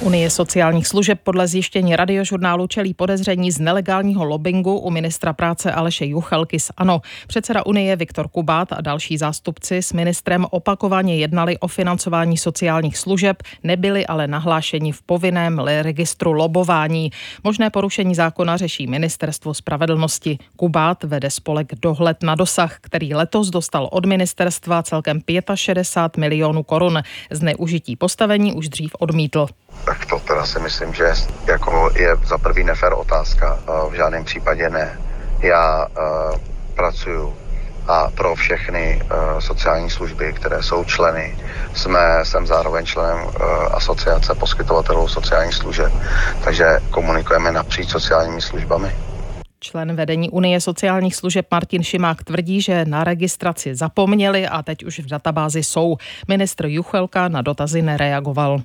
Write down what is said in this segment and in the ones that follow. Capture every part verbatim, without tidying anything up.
Unie sociálních služeb podle zjištění Radiožurnálu čelí podezření z nelegálního lobbingu u ministra práce Aleše Juchelky z ANO. Předseda Unie Viktor Kubát a další zástupci s ministrem opakovaně jednali o financování sociálních služeb, nebyli ale nahlášeni v povinném registru lobování. Možné porušení zákona řeší Ministerstvo spravedlnosti. Kubát vede spolek Dohled na dosah, který letos dostal od ministerstva celkem šedesát pět milionů korun. Zneužití postavení už dřív odmítl. Tak to teda si myslím, že jako je za prvý nefér otázka. V žádném případě ne. Já uh, pracuju a pro všechny uh, sociální služby, které jsou členy, jsme, jsem zároveň členem uh, asociace poskytovatelů sociálních služeb, takže komunikujeme napříč sociálními službami. Člen vedení Unie sociálních služeb Martin Šimák tvrdí, že na registraci zapomněli a teď už v databázi jsou. Ministr Juchelka na dotazy nereagoval.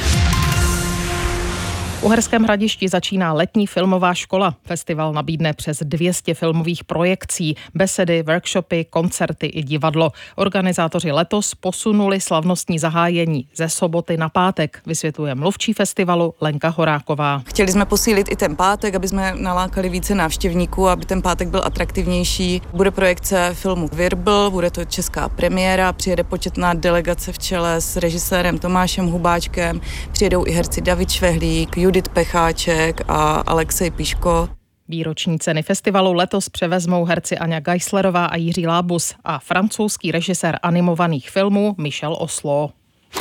V Uherském Hradišti začíná letní filmová škola. Festival nabídne přes dvě stě filmových projekcí, besedy, workshopy, koncerty i divadlo. Organizátoři letos posunuli slavnostní zahájení ze soboty na pátek, vysvětluje mluvčí festivalu Lenka Horáková. Chtěli jsme posílit i ten pátek, aby jsme nalákali více návštěvníků, aby ten pátek byl atraktivnější. Bude projekce filmu Virbl, bude to česká premiéra, přijede početná delegace v čele s režisérem Tomášem Hubáčkem, přijedou i herci David Švehlík, Judit Pecháček a Alexej Piško. Výroční ceny festivalu letos převezmou herci Aňa Geislerová a Jiří Lábus a francouzský režisér animovaných filmů Michel Oslo.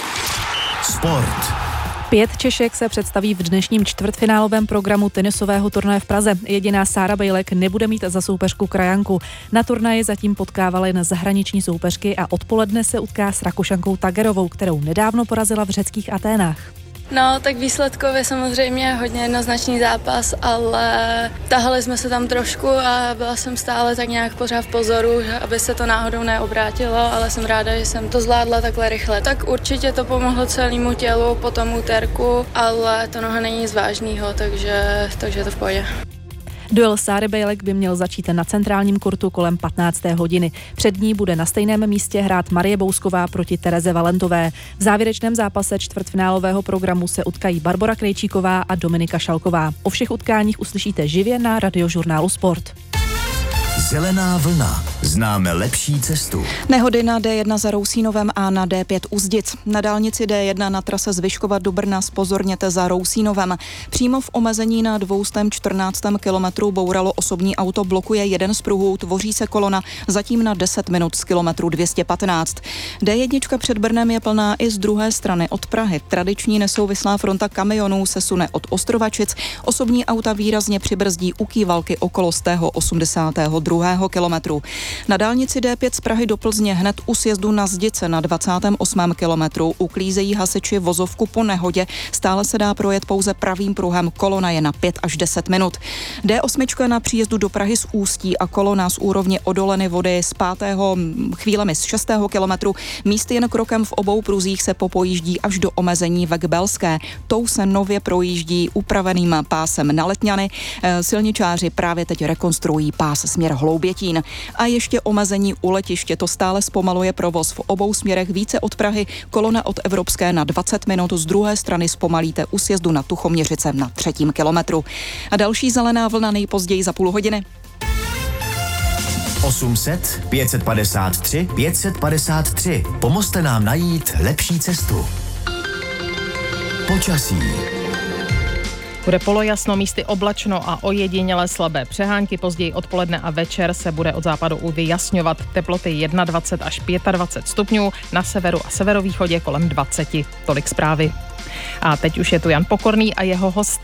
Sport. Pět Češek se představí v dnešním čtvrtfinálovém programu tenisového turnaje v Praze. Jediná Sára Bejlek nebude mít za soupeřku krajanku. Na turnaji zatím potkává jen zahraniční soupeřky a odpoledne se utká s Rakušankou Tagerovou, kterou nedávno porazila v řeckých Aténách. No, tak výsledkově samozřejmě hodně jednoznačný zápas, ale tahali jsme se tam trošku a byla jsem stále tak nějak pořád v pozoru, aby se to náhodou neobrátilo, ale jsem ráda, že jsem to zvládla takhle rychle. Tak určitě to pomohlo celému tělu po tom úterku, ale to noha není nic vážného, takže, takže je to v pohodě. Duel Sáry Bejlek by měl začít na centrálním kurtu kolem patnácté hodiny. Před ní bude na stejném místě hrát Marie Bousková proti Tereze Valentové. V závěrečném zápase čtvrtfinálového programu se utkají Barbora Krejčíková a Dominika Šalková. O všech utkáních uslyšíte živě na Radiožurnálu Sport. Zelená vlna. Známe lepší cestu. Nehody na D jedna za Rousínovem a na D pět u Zdic. Na dálnici D jedna na trase z Vyškova do Brna zpozorněte za Rousínovem. Přímo v omezení na dvě stě čtrnáct kilometrů bouralo osobní auto, blokuje jeden z pruhů, tvoří se kolona zatím na deset minut z kilometru dvě stě patnáct. D jedna před Brnem je plná i z druhé strany od Prahy. Tradiční nesouvislá fronta kamionů se sune od Ostrovačic. Osobní auta výrazně přibrzdí u Kývalky okolo sto osmdesátého druhého kilometru. Na dálnici D pět z Prahy do Plzně hned u sjezdu na Zdice na dvacátém osmém kilometru uklízejí hasiči vozovku po nehodě. Stále se dá projet pouze pravým pruhem, kolona je na pět až deset minut. D osm na příjezdu do Prahy z Ústí a kolona z úrovně Odoleny Vody z pátého chvílemi z šestého kilometru. Místy jen krokem v obou pruzích se popojíždí až do omezení ve Kbelské. Tou se nově projíždí upraveným pásem na Letňany. Silničáři právě teď rekonstruují pás směr Hloubětín. A ještě omezení u letiště, to stále zpomaluje provoz v obou směrech více od Prahy. Kolona od Evropské na dvacet minut, z druhé strany zpomalíte u sjezdu na Tuchoměřice na třetím kilometru. A další zelená vlna nejpozději za půl hodiny. osm set pět set padesát tři pět set padesát tři. Pomozte nám najít lepší cestu. Počasí. Bude polojasno, místy oblačno a ojedinělé slabé přehánky. Později odpoledne a večer se bude od západu vyjasňovat. Teploty dvacet jedna až dvacet pět stupňů, na severu a severovýchodě kolem dvacet. Tolik zprávy. A teď už je tu Jan Pokorný a jeho host.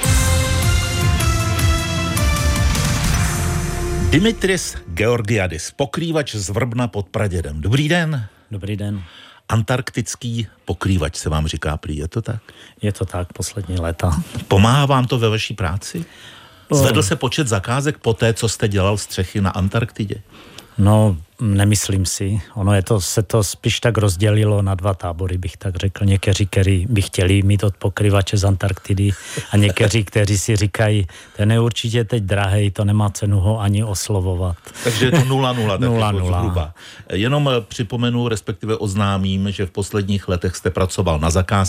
Dimitris Georgiadis, pokrývač z Vrbna pod Pradědem. Dobrý den. Dobrý den. Antarktický pokrývač se vám říká prý, je to tak? Je to tak, poslední léta. Pomáhá vám to ve vaší práci? Zvedl se počet zakázek po té, co jste dělal střechy na Antarktidě? No, nemyslím si. Ono je to, se to spíš tak rozdělilo na dva tábory, bych tak řekl. Někteří, kteří by chtěli mít od pokryvače z Antarktidy a někteří, kteří si říkají, ten je určitě teď drahej, to nemá cenu ho ani oslovovat. Takže je to nula nula, tak nula, jako nula. zhruba. Jenom připomenu, respektive oznámím, že v posledních letech jste pracoval na zakázce